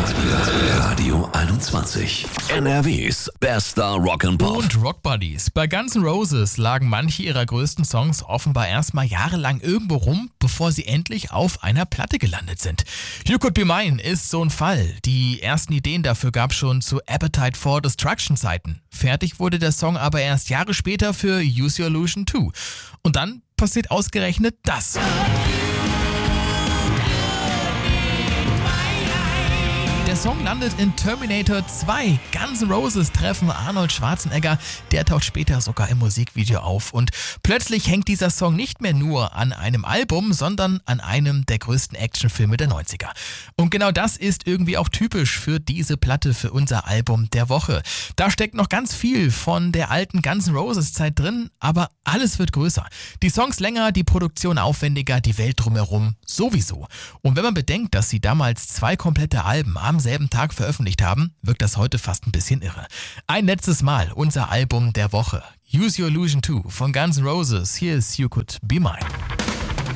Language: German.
Radio 21. NRWs bester Rock'n'Pop. Und Rock Buddies. Bei Guns N' Roses lagen manche ihrer größten Songs offenbar erstmal jahrelang irgendwo rum, bevor sie endlich auf einer Platte gelandet sind. You Could Be Mine ist so ein Fall. Die ersten Ideen dafür gab es schon zu Appetite for Destruction Zeiten. Fertig wurde der Song aber erst Jahre später für Use Your Illusion 2. Und dann passiert ausgerechnet das. Der Song landet in Terminator 2. Guns N' Roses treffen Arnold Schwarzenegger. Der taucht später sogar im Musikvideo auf. Und plötzlich hängt dieser Song nicht mehr nur an einem Album, sondern an einem der größten Actionfilme der 90er. Und genau das ist irgendwie auch typisch für diese Platte, für unser Album der Woche. Da steckt noch ganz viel von der alten Guns N' Roses Zeit drin, aber alles wird größer. Die Songs länger, die Produktion aufwendiger, die Welt drumherum sowieso. Und wenn man bedenkt, dass sie damals 2 komplette Alben am selben Tag veröffentlicht haben, wirkt das heute fast ein bisschen irre. Ein letztes Mal unser Album der Woche. Use Your Illusion 2 von Guns N' Roses. Hier ist You Could Be Mine.